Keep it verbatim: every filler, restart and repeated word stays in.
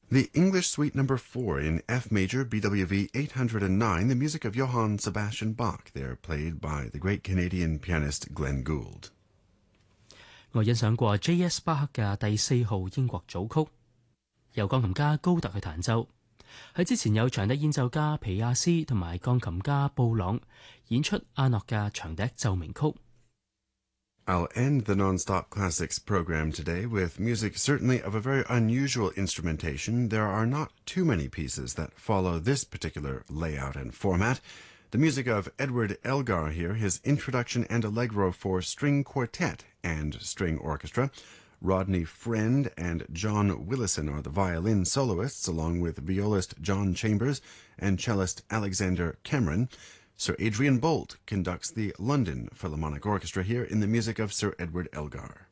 The English Suite Number four in F major, B W V eight hundred nine, the music of Johann Sebastian Bach. They're played by the great Canadian pianist Glenn Gould. 我欣賞過 J S 巴克嘅第四號英國組曲，由鋼琴家高特去彈奏。喺之前有長笛演奏家皮亞斯同埋鋼琴家布朗演出阿諾嘅長笛奏鳴曲。 I'll end the Nonstop Classics program today with music certainly of a very unusual instrumentation. There are not too many pieces that follow this particular layout and format. The music of Edward Elgar here, his introduction and allegro for string quartet and string orchestra. Rodney Friend and John Willison are the violin soloists, along with violist John Chambers and cellist Alexander Cameron. Sir Adrian Boult conducts the London Philharmonic Orchestra here in the music of Sir Edward Elgar.